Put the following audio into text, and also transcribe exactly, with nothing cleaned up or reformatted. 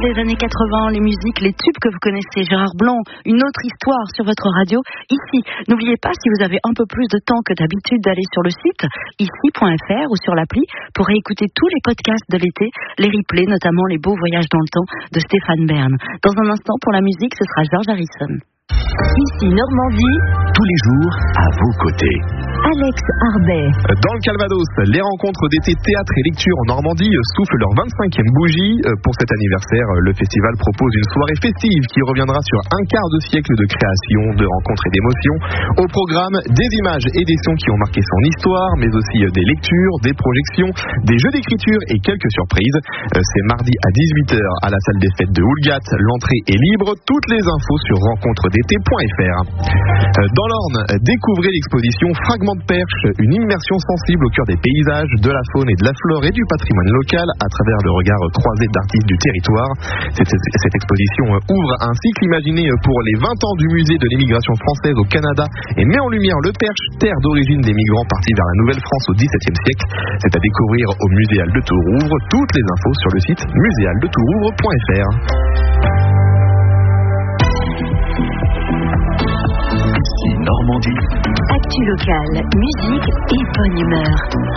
les années quatre-vingts, les musiques, les tubes que vous connaissez, Gérard Blanc, une autre histoire sur votre radio. Ici, n'oubliez pas, si vous avez un peu plus de temps que d'habitude, d'aller sur le site ici point f r ou sur l'appli pour écouter tous les podcasts de l'été, les replays, notamment les beaux voyages dans le temps de Stéphane Bern. Dans un instant, pour la musique, ce sera George Harrison. Ici Normandie, tous les jours à vos côtés. Alex Arbet. Dans le Calvados, les rencontres d'été théâtre et lecture en Normandie soufflent leur vingt-cinquième bougie. Pour cet anniversaire, le festival propose une soirée festive qui reviendra sur un quart de siècle de création, de rencontres et d'émotions. Au programme, des images et des sons qui ont marqué son histoire, mais aussi des lectures, des projections, des jeux d'écriture et quelques surprises. C'est mardi à dix-huit heures à la salle des fêtes de Houlgat. L'entrée est libre. Toutes les infos sur rencontres d'été point f r. Dans l'Orne, découvrez l'exposition Fragments de Perche, une immersion sensible au cœur des paysages, de la faune et de la flore et du patrimoine local à travers le regard croisé d'artistes du territoire. Cette, cette exposition ouvre un cycle imaginé pour les vingt ans du musée de l'émigration française au Canada et met en lumière le Perche, terre d'origine des migrants partis vers la Nouvelle-France au dix-septième siècle. C'est à découvrir au Muséal de Tourouvre. Toutes les infos sur le site muséal de tourouvre point f r. Normandie. Actu locale, musique et bonne humeur.